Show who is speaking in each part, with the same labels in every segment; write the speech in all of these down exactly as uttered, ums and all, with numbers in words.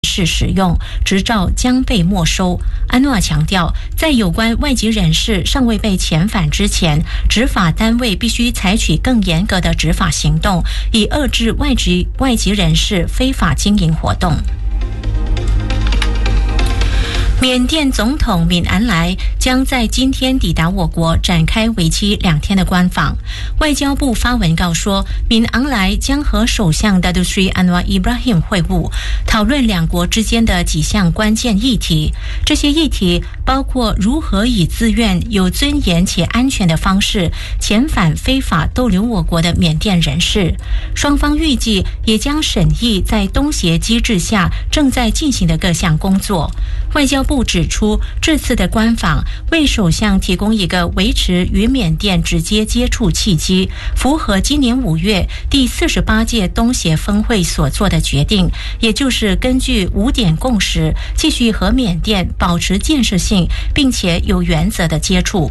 Speaker 1: 是使用，执照将被没收。安诺尔强调，在有关外籍人士尚未被遣返之前，执法单位必须采取更严格的执法行动，以遏制外籍外籍人士非法经营活动。缅甸总统敏昂莱将在今天抵达我国，展开为期两天的官访。外交部发文告说，敏昂莱将和首相 Datuk Seri Anwar Ibrahim 会晤，讨论两国之间的几项关键议题。这些议题包括如何以自愿、有尊严且安全的方式遣返非法逗留我国的缅甸人士。双方预计也将审议在东协机制下正在进行的各项工作。外交部指出，这次的官访为首相提供一个维持与缅甸直接接触契机，符合今年五月第四十八届东协峰会所做的决定，也就是根据五点共识，继续和缅甸保持建设性并且有原则的接触。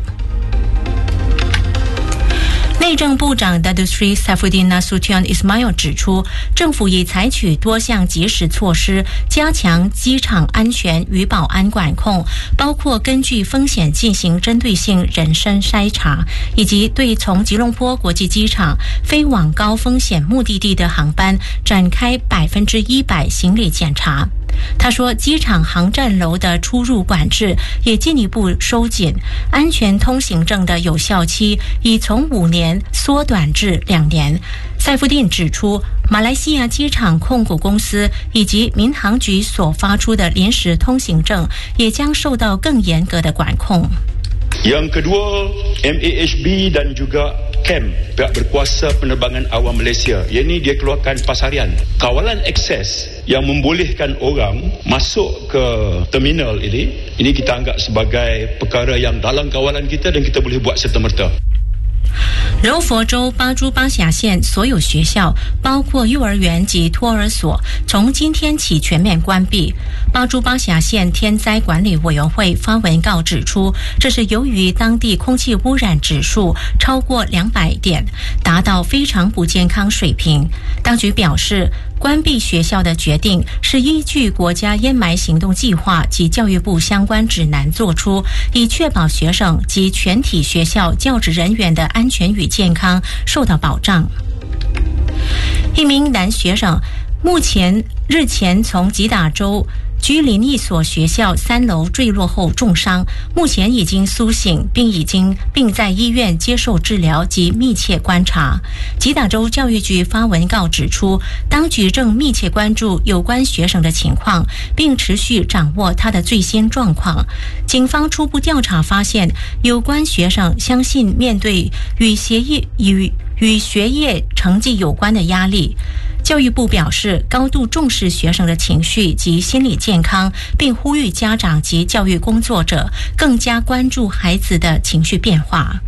Speaker 1: 内政部长 Datuk Seri Saifuddin Nasution Ismail 指出，政府已采取多项及时措施，加强机场安全与保安管控，包括根据风险进行针对性人身筛查，以及对从吉隆坡国际机场飞往高风险目的地的航班展开百分之一百行李检查。他说，机场航站楼的出入管制也进一步收紧，安全通行证的有效期已从五年缩短至两年。塞夫丁指出，马来西亚机场控股公司以及民航局所发出的临时通行证也将受到更严格的管控。
Speaker 2: Yang kedua, M A H B dan juga C A M, pihak berkuasa penerbangan awam Malaysia. Yang ini dia keluarkan pasarian. Kawalan akses yang membolehkan orang masuk ke terminal ini, ini kita anggap sebagai perkara yang dalam kawalan kita dan kita boleh buat serta-merta.
Speaker 1: 柔佛州巴珠巴峡县所有学校，包括幼儿园及托儿所，从今天起全面关闭。巴珠巴峡县天灾管理委员会发文告指出，这是由于当地空气污染指数超过两百点，达到非常不健康水平。当局表示，关闭学校的决定是依据国家烟霾行动计划及教育部相关指南作出，以确保学生及全体学校教职人员的安全与健康受到保障。一名男学生目前日前从吉打州居林一所学校三楼坠落后重伤，目前已经苏醒，并已经并在医院接受治疗及密切观察。吉打州教育局发文告指出，当局正密切关注有关学生的情况，并持续掌握他的最新状况。警方初步调查发现，有关学生相信面对与学业与与学业成绩有关的压力。教育部表示，高度重视学生的情绪及心理健康，并呼吁家长及教育工作者更加关注孩子的情绪变化。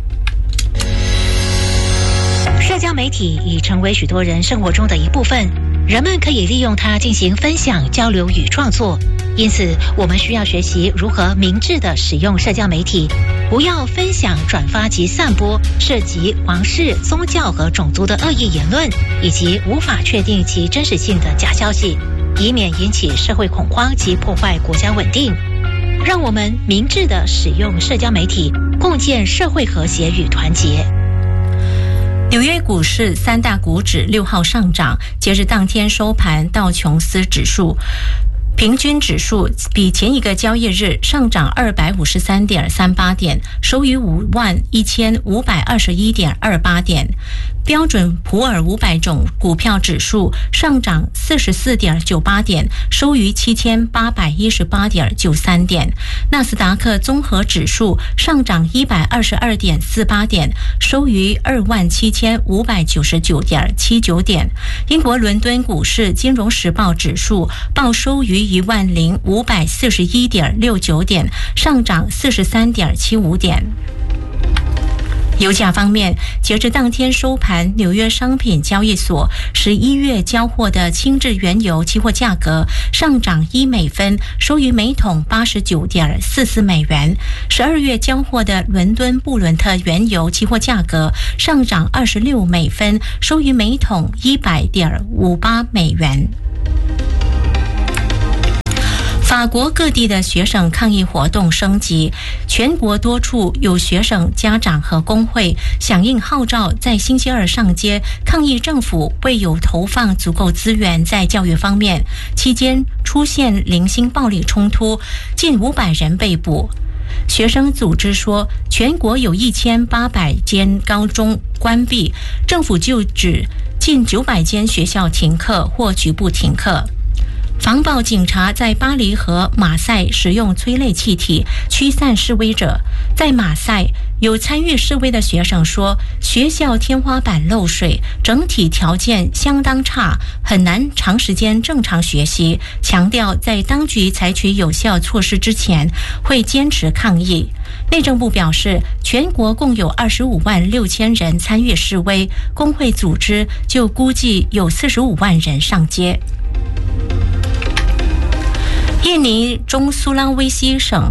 Speaker 3: 社交媒体已成为许多人生活中的一部分，人们可以利用它进行分享、交流与创作。因此，我们需要学习如何明智地使用社交媒体，不要分享、转发及散播涉及皇室、宗教和种族的恶意言论，以及无法确定其真实性的假消息，以免引起社会恐慌及破坏国家稳定。让我们明智地使用社交媒体，共建社会和谐与团结。
Speaker 1: 纽约股市三大股指六号上涨，截至当天收盘，道琼斯指数平均指数比前一个交易日上涨二百五十三点三八点，收于五万一千五百二十一点二八点。标准普尔五百种股票指数上涨四十四点九八点，收于七千八百一十八点九三点。纳斯达克综合指数上涨一百二十二点四八点，收于二万七千五百九十九点七九点。英国伦敦股市金融时报指数报收于一万零五百四十一点六九点，上涨四十三点七五点。油价方面，截至当天收盘，纽约商品交易所十一月交货的轻质原油期货价格上涨一美分，收于每桶八十九点四四美元。十二月交货的伦敦布伦特原油期货价格上涨二十六美分，收于每桶一百点五八美元。 法国各地的学生抗议活动升级，全国多处有学生、家长和工会响应号召，在星期二上街抗议政府未有投放足够资源在教育方面。期间出现零星暴力冲突，近五百人被捕。学生组织说，全国有一千八百间高中关闭，政府就指近九百间学校停课或局部停课。防暴警察在巴黎和马赛使用催泪气体驱散示威者。在马赛，有参与示威的学生说，学校天花板漏水，整体条件相当差，很难长时间正常学习，强调在当局采取有效措施之前会坚持抗议。内政部表示，全国共有二十五万六千人参与示威，工会组织就估计有四十五万人上街。印尼中苏拉威西省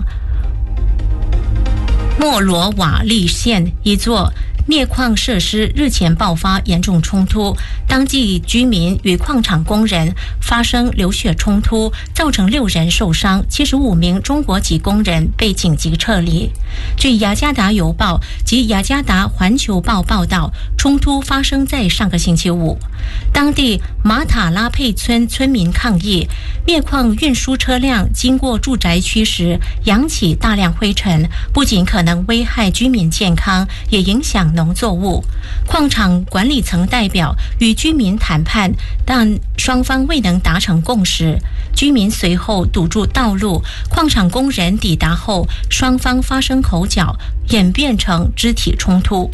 Speaker 1: 莫罗瓦利县一座镍矿设施日前爆发严重冲突，当地居民与矿场工人发生流血冲突，造成六人受伤，七十五名中国籍工人被紧急撤离。据雅加达邮报及雅加达环球报报道，冲突发生在上个星期五。当地马塔拉佩村村民抗议，镍矿运输车辆经过住宅区时扬起大量灰尘，不仅可能危害居民健康，也影响农作物。矿场管理层代表与居民谈判，但双方未能达成共识。居民随后堵住道路，矿场工人抵达后，双方发生口角，演变成肢体冲突。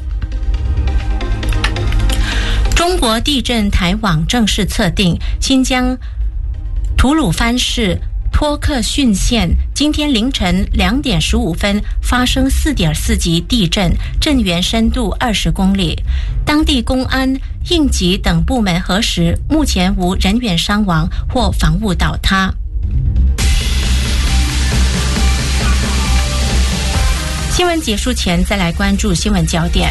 Speaker 1: 中国地震台网正式测定，新疆吐鲁番市托克逊县今天凌晨两点十五分发生四点四级地震，震源深度二十公里。当地公安、应急等部门核实，目前无人员伤亡或房屋倒塌。新闻结束前，再来关注新闻焦点。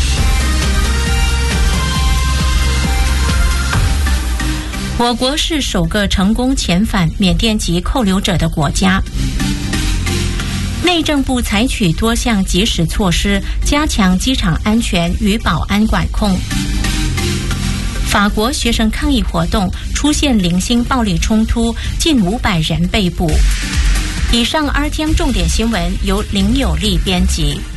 Speaker 1: 我国是首个成功遣返缅甸籍扣留者的国家。内政部采取多项及时措施，加强机场安全与保安管控。法国学生抗议活动出现零星暴力冲突，近五百人被捕。以上 R T M 重点新闻由林有利编辑。